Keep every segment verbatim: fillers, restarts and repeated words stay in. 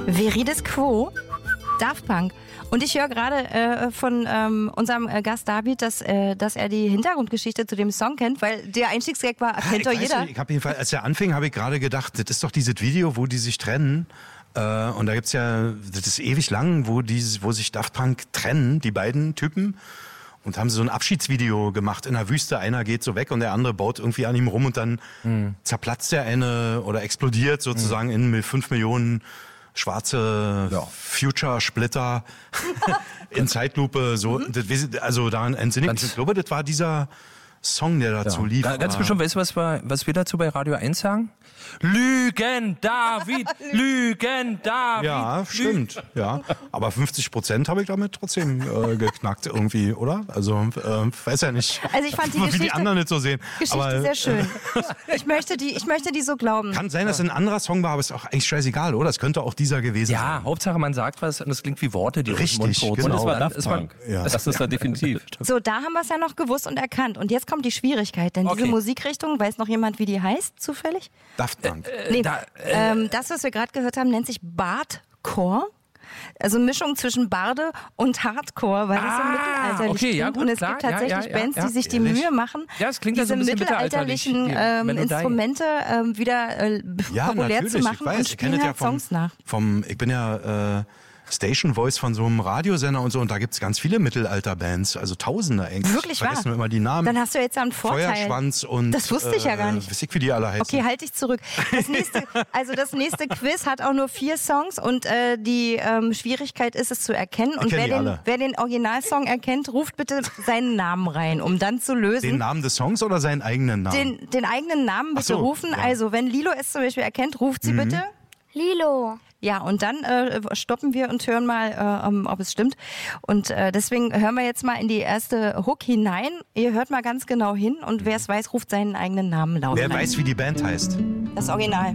Veritas Quo, Daft Punk. Und ich höre gerade äh, von ähm, unserem äh, Gast David, dass, äh, dass er die Hintergrundgeschichte zu dem Song kennt, weil der Einstiegsgag war, kennt ja, doch jeder. Nicht, ich hab jedenfalls, als er anfing, habe ich gerade gedacht, das ist doch dieses Video, wo die sich trennen. Äh, und da gibt's ja, das ist ewig lang, wo, die, wo sich Daft Punk trennen, die beiden Typen. Und haben sie so ein Abschiedsvideo gemacht in der Wüste. Einer geht so weg und der andere baut irgendwie an ihm rum und dann mhm. zerplatzt der eine oder explodiert sozusagen mhm. in fünf Millionen schwarze ja. Future-Splitter in Zeitlupe. So, das, also daran entsinne ich. Ich glaube, das war dieser Song, der dazu ja. lief. Ga, ganz bestimmt, weißt du, was wir, was wir dazu bei Radio eins sagen? Lügen, David! Lügen, David! Ja, stimmt. Ja. Aber fünfzig Prozent habe ich damit trotzdem äh, geknackt irgendwie, oder? Also, äh, weiß ja nicht, also ich fand die wie Geschichte, die anderen nicht so sehen. Geschichte aber, sehr schön. Ich möchte, die, ich möchte die so glauben. Kann sein, dass es ein anderer Song war, aber ist auch eigentlich scheißegal, oder? Es könnte auch dieser gewesen ja, sein. Ja, Hauptsache man sagt was und es klingt wie Worte, die richtig, aus dem Mund genau. Und es war Daft Punk. Ja. Das ist ja definitiv. So, da haben wir es ja noch gewusst und erkannt. Und jetzt kommt die Schwierigkeit, denn okay. diese Musikrichtung, weiß noch jemand, wie die heißt, zufällig? Daft Punk. Äh, nee, da, äh, ähm, das, was wir gerade gehört haben, nennt sich Bardcore. Also Mischung zwischen Barde und Hardcore, weil das ah, so mittelalterlich okay, klingt. ja, gut, und es klar, gibt tatsächlich ja, ja, Bands, ja, die sich die ehrlich? Mühe machen, ja, es klingt diese also ein bisschen mittelalterlichen ähm, Instrumente ähm, wieder äh, ja, populär zu machen ich weiß, und ich kenne spielen das ja halt vom, Songs nach. Vom, ich bin ja... Äh, Station Voice von so einem Radiosender und so und da gibt's ganz viele Mittelalter-Bands, also Tausende eigentlich. Wirklich wahr? Vergessen wir immer die Namen. Dann hast du jetzt ja einen Vorteil. Feuerschwanz und... Das wusste ich ja gar nicht. Äh, weiß ich, wie die alle heißen. Okay, halt dich zurück. Das nächste, also das nächste Quiz hat auch nur vier Songs und äh, die ähm, Schwierigkeit ist es zu erkennen. Ich und kenn wer die den, alle. wer den Originalsong erkennt, ruft bitte seinen Namen rein, um dann zu lösen. Den Namen des Songs oder seinen eigenen Namen? Den, den eigenen Namen bitte Ach so, rufen. ja. Also, wenn Lilo es zum Beispiel erkennt, ruft sie mhm. bitte. Lilo. Ja, und dann äh, stoppen wir und hören mal, äh, um, ob es stimmt. Und äh, deswegen hören wir jetzt mal in die erste Hook hinein. Ihr hört mal ganz genau hin und wer es weiß, ruft seinen eigenen Namen laut. Wer rein. weiß, wie die Band heißt? Das Original.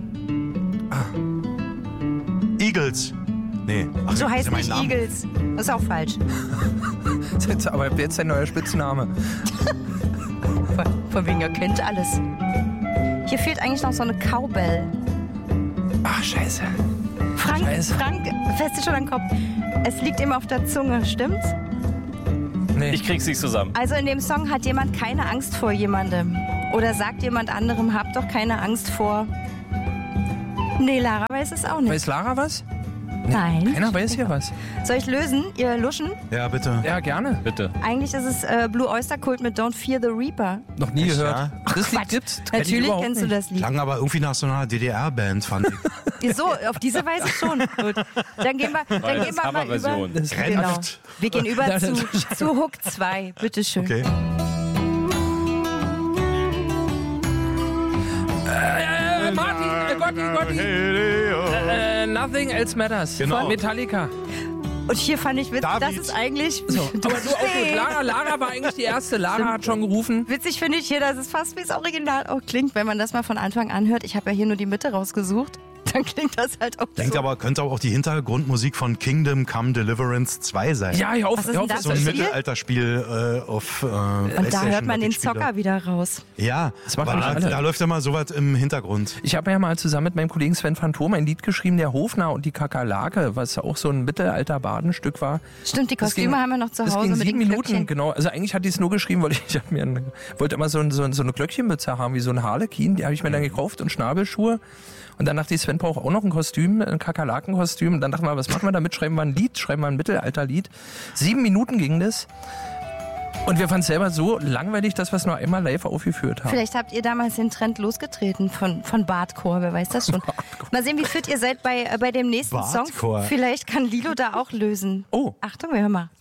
Eagles. Nee. Ach, So das heißt ist ja mein nicht Name. Eagles. Das ist auch falsch. Aber jetzt dein neuer Spitzname. Von, von wegen, ihr kennt alles. Hier fehlt eigentlich noch so eine Cowbell. Ach, scheiße. Frank, Scheiße. Frank, fest schon am Kopf. Es liegt ihm auf der Zunge, stimmt's? Nee. Ich krieg's nicht zusammen. Also in dem Song hat jemand keine Angst vor jemandem. Oder sagt jemand anderem, habt doch keine Angst vor... Nee, Lara weiß es auch nicht. Weiß Lara was? Nein. Keiner weiß hier was. Soll ich lösen? Ihr luschen? Ja, bitte. Ja, gerne. Bitte. Eigentlich ist es äh, Blue Oyster Cult mit Don't Fear the Reaper. Noch nie Echt, gehört. ja? Das Lied Quatsch. gibt's. Kenn ich Natürlich überhaupt kennst du nicht. das Lied. Klang aber irgendwie nach so einer D D R-Band, fand ich. So, auf diese Weise schon. Gut. Dann gehen wir, dann Neue gehen wir mal über. Coverversion. Das Genau. Grenft. Wir gehen über Ja, zu, das- zu Hook zwei. Bitteschön. Okay. Äh, Martin, äh, Gotti, Gotti. Äh, Nothing Else Matters. Genau. Von Metallica. Und hier fand ich witzig, David. das ist eigentlich... So, aber nur auch gut. Lara, Lara war eigentlich die erste. Lara hat schon gerufen. Witzig finde ich hier, dass es fast wie das Original auch klingt, wenn man das mal von Anfang an hört. Ich habe ja hier nur die Mitte rausgesucht. Dann klingt das halt auch Denkt so. aber, könnte auch die Hintergrundmusik von Kingdom Come Deliverance zwei sein. Ja, hör auf. Was ist Hör auf denn das So ein Spiel? Mittelalterspiel äh, auf äh, Und da hört man den Zocker wieder raus. Ja, Das macht aber nicht da, alle. da läuft immer sowas im Hintergrund. Ich habe ja mal zusammen mit meinem Kollegen Sven Phantom ein Lied geschrieben, der Hofner und die Kakerlake, was auch so ein Mittelalter-Badenstück war. Stimmt, die Das Kostüme ging- haben wir noch zu Das Hause ging mit sieben den Minuten, Glöckchen. genau. Also eigentlich hatte ich es nur geschrieben, weil ich, ich hab mir ein, wollte immer so, ein, so, ein, so eine Glöckchenmütze haben, wie so ein Harlekin. Die habe ich mir dann gekauft und Schnabelschuhe. Und dann dachte ich, Sven braucht auch noch ein Kostüm, ein Kakerlakenkostüm. Und dann dachten wir, was machen wir damit? Schreiben wir ein Lied, schreiben wir ein Mittelalterlied. Sieben Minuten ging das. Und wir fanden es selber so langweilig, dass wir es nur einmal live aufgeführt haben. Vielleicht habt ihr damals den Trend losgetreten von, von Bardcore, wer weiß das schon. Mal sehen, wie fit ihr seid bei, äh, bei dem nächsten Bardcore. Song. Vielleicht kann Lilo da auch lösen. Oh. Achtung, wir hören mal.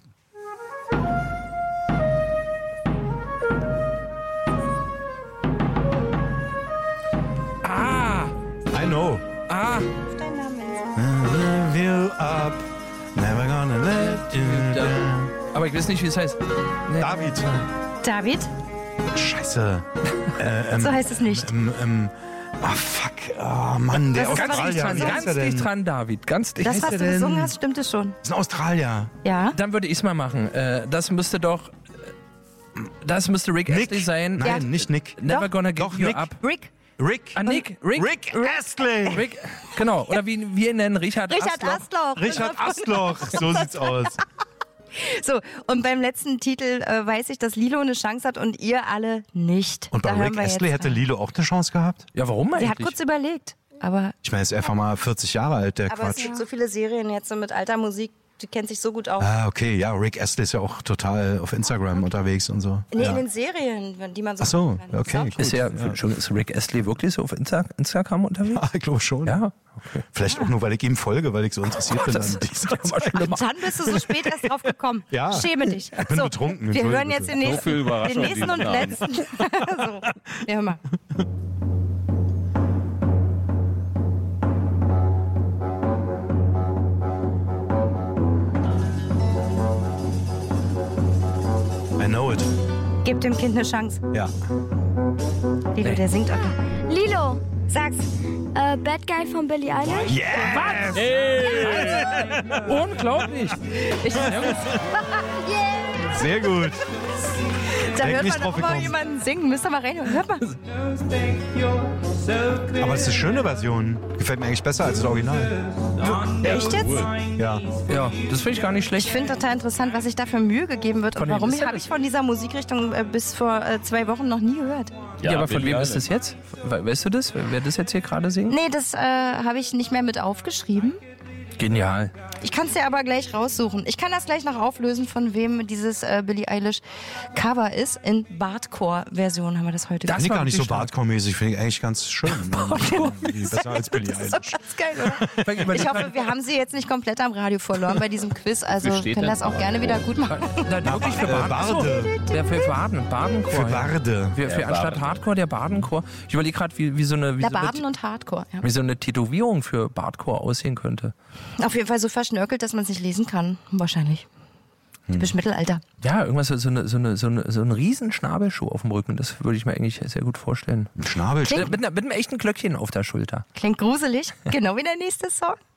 Ah, I know. ah. Dein Name ist. Give you up, never gonna let you down. Aber ich weiß nicht, wie es heißt. Nee. David. David? Scheiße. Äh, ähm, So heißt es nicht. Ähm, ähm, ah, fuck. Ah, Mann, der Das ist Ganz Australier. dicht dran, Wie heißt ganz der denn? dicht dran, David. Ganz dicht. Das, heißt was der du denn? gesungen hast, stimmte schon. Das ist ein Australier. Ja? Dann würde ich es mal machen. Äh, das müsste doch. äh, Das müsste Rick Nick. Astley sein. Nein, Ja. nicht Nick. Never Doch. gonna give Doch, you Nick. up. Rick. Rick. Ah, Nick. Rick. Rick Astley. Rick. Genau. Oder wie wir ihn nennen, Richard, Richard Astloch. Astloch. Richard Astloch. So sieht's aus. So, und beim letzten Titel äh, weiß ich, dass Lilo eine Chance hat und ihr alle nicht. Und bei Da hören Rick wir Astley jetzt hätte rein. Lilo auch eine Chance gehabt? Ja, warum eigentlich? Sie hat kurz überlegt, aber, Ich meine, er ist einfach mal vierzig Jahre alt, der aber es Quatsch. gibt so viele Serien jetzt so mit alter Musik, die kennt sich so gut aus. Ah, okay, ja, Rick Astley ist ja auch total auf Instagram unterwegs und so. Nee, ja. in den Serien, die man so Ach so, gucken kann. okay, Ist auch gut. Ist, ja, Entschuldigung, ist Rick Astley wirklich so auf Insta Instagram unterwegs? Ah, ich glaube schon. Ja. Okay. Vielleicht auch nur, weil ich ihm folge, weil ich so interessiert bin das an ist dieser aber schlimmer. Dann bist du so spät erst drauf gekommen. Ja. Schäme dich. Ich bin so, betrunken, Wir entschuldige hören jetzt bitte. den nächsten, So viel Überraschung den nächsten und diesen Abend. letzten. so, ja, hör mal. I know it. Gib dem Kind eine Chance. Ja. Lilo, der singt auch. Lilo, Sag's. äh, Bad Guy von Billie Eilish. Yes! Unglaublich. Ich, Sehr gut. da Denk hört nicht man drauf doch immer gekommen. jemanden singen. Müsst ihr mal reinhören. Hört mal. Aber es ist eine schöne Version. Gefällt mir eigentlich besser als das Original. Echt jetzt? Ja. Ja, das finde ich gar nicht schlecht. Ich finde total interessant, was sich da für Mühe gegeben wird. Und Von wem warum ist habe ich von dieser Musikrichtung äh, bis vor äh, zwei Wochen noch nie gehört? Ja, aber von Billie wem ist Eilish. das jetzt? We- Weißt du das? Wer das jetzt hier gerade singt? Nee, das äh, habe ich nicht mehr mit aufgeschrieben. Genial. Ich kann es dir aber gleich raussuchen. Ich kann das gleich noch auflösen, von wem dieses äh, Billie Eilish Cover ist. In Bardcore-Version haben wir das heute Das Finde ich war gar nicht so wirklich stark. Bardcore-mäßig. Finde ich eigentlich ganz schön. Irgendwie besser als Billie Das ist doch Eilish. ganz geil, oder? Ich hoffe, wir haben sie jetzt nicht komplett am Radio verloren bei diesem Quiz. Also Wie steht können denn? das auch gerne wieder gut machen. Na, wirklich für Äh, Baden. Barde. So, der für Baden. Badenchor. Für ja. Barde. Für, für Der anstatt Barde. Hardcore der Badenchor. Ich überlege gerade, wie, wie, so eine, wie, Der so eine, Baden und Hardcore. Ja. wie so eine Tätowierung für Bardcore aussehen könnte. Auf jeden Fall so verschnörkelt, dass man es nicht lesen kann. Wahrscheinlich. Typisch Mittelalter. Ja, irgendwas so, so, eine, so, eine, so, eine, so ein riesen Schnabelschuh auf dem Rücken. Das würde ich mir eigentlich sehr gut vorstellen. Ein Schnabel. Mit, einer- mit einem echten Glöckchen auf der Schulter. Klingt gruselig. Genau wie der nächste Song.